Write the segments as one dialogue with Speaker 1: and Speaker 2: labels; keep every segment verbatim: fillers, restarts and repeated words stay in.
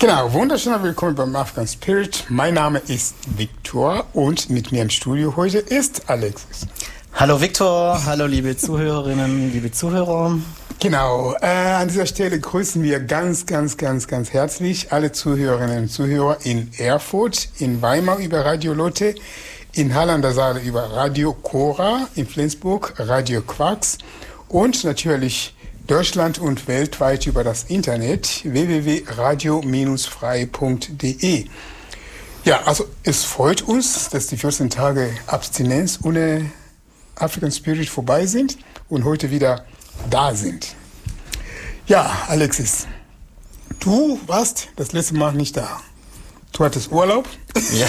Speaker 1: Genau, wunderschöner Willkommen beim African Spirit. Mein Name ist Victor und mit mir im Studio heute ist Alexis.
Speaker 2: Hallo Victor, hallo liebe Zuhörerinnen, liebe Zuhörer.
Speaker 1: Genau, äh, an dieser Stelle grüßen wir ganz, ganz, ganz, ganz herzlich alle Zuhörerinnen und Zuhörer in Erfurt, in Weimar über Radio Lotte, in Halle an der Saale über Radio Cora, in Flensburg Radio Quarks und natürlich Deutschland und weltweit über das Internet w w w punkt radio frei punkt d e. Ja, also es freut uns, dass die vierzehn Tage Abstinenz ohne African Spirit vorbei sind und heute wieder da sind. Ja, Alexis, du warst das letzte Mal nicht da. Du hattest Urlaub.
Speaker 2: Ja.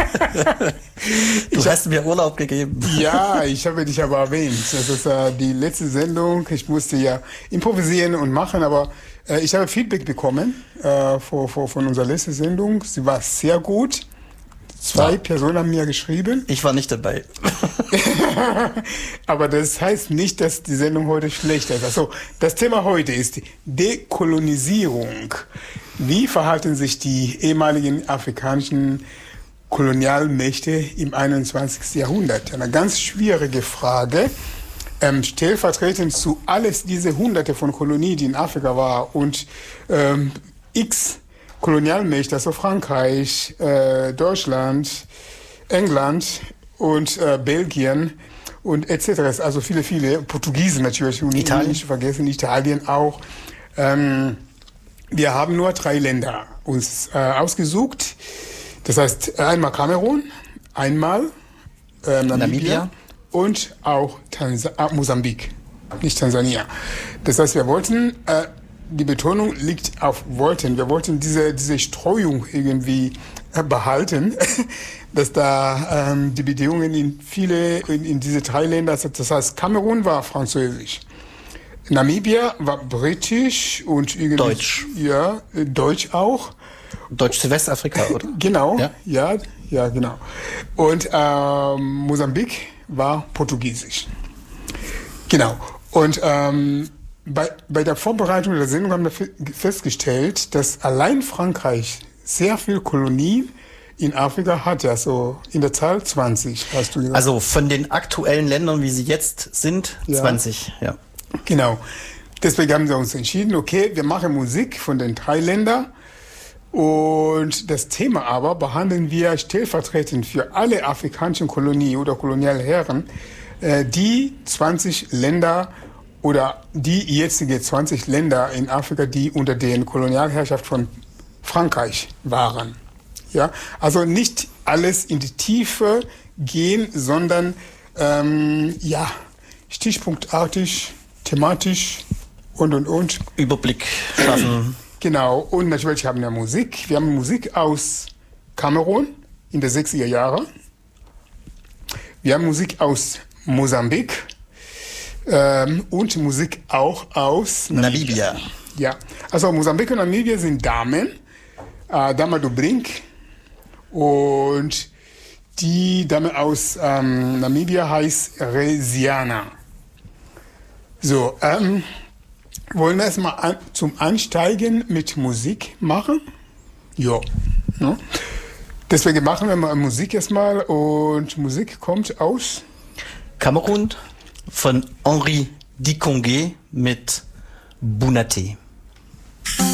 Speaker 2: Du ich hast hab, mir Urlaub gegeben.
Speaker 1: Ja, ich habe dich aber erwähnt. Das ist äh, die letzte Sendung. Ich musste ja improvisieren und machen, aber äh, ich habe Feedback bekommen äh, vor, vor, von unserer letzten Sendung. Sie war sehr gut. Zwei ja. Personen haben mir geschrieben.
Speaker 2: Ich war nicht dabei.
Speaker 1: Aber das heißt nicht, dass die Sendung heute schlecht ist. Also, das Thema heute ist die Dekolonisierung. Wie verhalten sich die ehemaligen afrikanischen Kolonialmächte im einundzwanzigsten Jahrhundert? Eine ganz schwierige Frage. Ähm, stellvertretend zu alles diese Hunderte von Kolonien, die in Afrika waren und ähm, x Kolonialmächte, also Frankreich, äh, Deutschland, England und äh, Belgien und et cetera. Also viele, viele Portugiesen natürlich, und
Speaker 2: Italien.
Speaker 1: Nicht zu vergessen, Italien auch. Ähm, wir haben nur drei Länder uns äh, ausgesucht. Das heißt einmal Kamerun, einmal äh, Namibia,
Speaker 2: Namibia
Speaker 1: und auch Tansa- äh, Mosambik, nicht Tansania. Das heißt, wir wollten äh, die Betonung liegt auf wollten. Wir wollten diese, diese Streuung irgendwie behalten, dass da ähm, die Bedingungen in viele, in, in diese drei Länder, das heißt Kamerun war französisch, Namibia war britisch und irgendwie,
Speaker 2: Deutsch.
Speaker 1: Ja, Deutsch auch.
Speaker 2: Deutsch zu Westafrika, oder?
Speaker 1: Genau,
Speaker 2: ja,
Speaker 1: ja, ja genau. Und ähm, Mosambik war portugiesisch. Genau. Und ähm, Bei, bei der Vorbereitung der Sendung haben wir festgestellt, dass allein Frankreich sehr viel Kolonien in Afrika hatte, also in der Zahl zwanzig, hast du gesagt.
Speaker 2: Also von den aktuellen Ländern, wie sie jetzt sind, ja. zwanzig, ja.
Speaker 1: Genau. Deswegen haben wir uns entschieden, okay, wir machen Musik von den drei Ländern und das Thema aber behandeln wir stellvertretend für alle afrikanischen Kolonien oder Kolonialherren, äh, die zwanzig Länder oder die jetzige zwanzig Länder in Afrika, die unter der Kolonialherrschaft von Frankreich waren. Ja, also nicht alles in die Tiefe gehen, sondern ähm, ja, stichpunktartig, thematisch und und und.
Speaker 2: Überblick schaffen.
Speaker 1: Genau, und natürlich haben wir Musik. Wir haben Musik aus Kamerun in den sechziger Jahren. Wir haben Musik aus Mosambik. Ähm, und Musik auch aus
Speaker 2: Namibia.
Speaker 1: Namibia. Ja, also Mosambik und Namibia sind Damen, äh, Dama do Brink, und die Dame aus ähm, Namibia heißt Resiana. So, ähm, wollen wir erstmal an, zum Ansteigen mit Musik machen? Jo. Ja. Deswegen machen wir mal Musik erstmal, und Musik kommt aus
Speaker 2: Kamerun. Von Henri Dikongué mit Bunaté.